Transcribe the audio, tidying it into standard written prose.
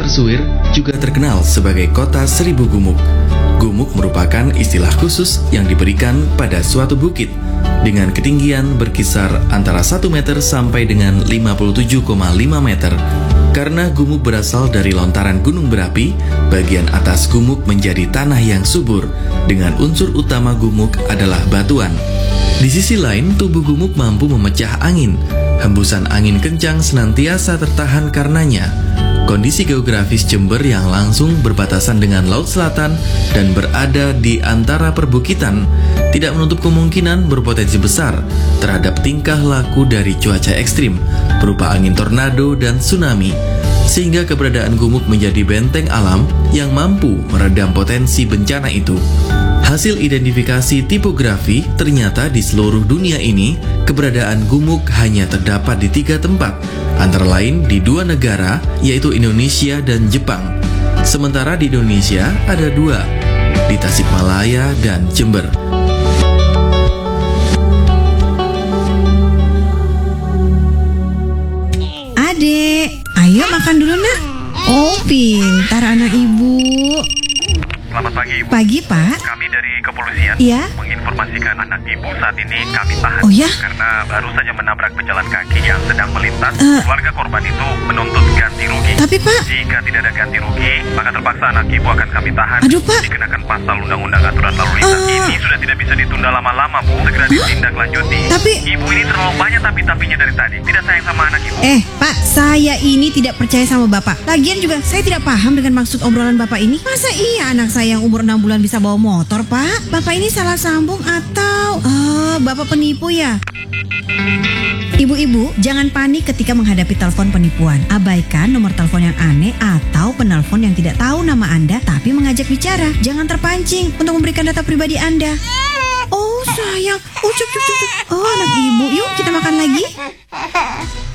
Tersuir juga terkenal sebagai kota seribu gumuk. Gumuk merupakan istilah khusus yang diberikan pada suatu bukit dengan ketinggian berkisar antara 1 meter sampai dengan 57,5 meter. Karena gumuk berasal dari lontaran gunung berapi, bagian atas gumuk menjadi tanah yang subur, dengan unsur utama gumuk adalah batuan. Di sisi lain, tubuh gumuk mampu memecah angin. Hembusan angin kencang senantiasa tertahan karenanya. Kondisi geografis Jember yang langsung berbatasan dengan Laut Selatan dan berada di antara perbukitan tidak menutup kemungkinan berpotensi besar terhadap tingkah laku dari cuaca ekstrim berupa angin tornado dan tsunami, sehingga keberadaan gumuk menjadi benteng alam yang mampu meredam potensi bencana itu. Hasil identifikasi tipografi, ternyata di seluruh dunia ini keberadaan gumuk hanya terdapat di 3 tempat, antara lain di 2 negara, yaitu Indonesia dan Jepang. Sementara di Indonesia ada 2, di Tasikmalaya dan Jember. Adek, ayo makan dulu nak. Oh, pintar anak ibu. Selamat pagi, Ibu. Pagi, Pak. Kami dari kepolisian Iya. menginformasikan anak Ibu saat ini kami tahan. Oh, ya? Karena baru saja menabrak pejalan kaki yang sedang melintas. Keluarga korban itu menuntut ganti rugi. Tapi, Pak. Jika tidak ada ganti rugi, maka terpaksa anak Ibu akan kami tahan. Aduh, Pak. Dikenakan pasal Undang-Undang Aturan Lalu Lintas. Ini sudah tidak bisa ditunda lama-lama, Bu. Segera ditindaklanjuti. Tapi- Ibu ini terlalu banyak tapi-tapinya dari tadi. Tidak sayang sama anak Ibu. Pak, saya ini tidak percaya sama Bapak. Lagian juga saya tidak paham dengan maksud obrolan Bapak ini. Masa iya anak saya yang umur 6 bulan bisa bawa motor, Pak? Bapak ini salah sambung atau Bapak penipu ya? Ibu-ibu, jangan panik ketika menghadapi telepon penipuan. Abaikan nomor telepon yang aneh atau penelpon yang tidak tahu nama Anda tapi mengajak bicara. Jangan terpancing untuk memberikan data pribadi Anda. Oh sayang, cuk. Oh anak ibu, yuk kita makan lagi.